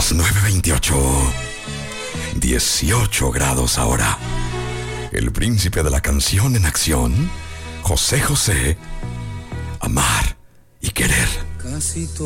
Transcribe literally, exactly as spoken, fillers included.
las nueve veintiocho. dieciocho grados ahora. El príncipe de la canción en acción, José José. Amar y querer. Casi todo.